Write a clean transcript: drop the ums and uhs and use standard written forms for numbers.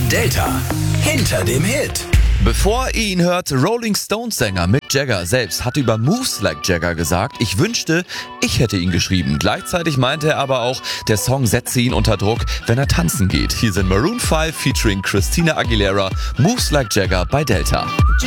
Delta hinter dem Hit. Bevor ihr ihn hört, Rolling Stones-Sänger Mick Jagger selbst hat über Moves Like Jagger gesagt, ich wünschte, ich hätte ihn geschrieben. Gleichzeitig meinte er aber auch, der Song setze ihn unter Druck, wenn er tanzen geht. Hier sind Maroon 5 featuring Christina Aguilera, Moves Like Jagger bei Delta.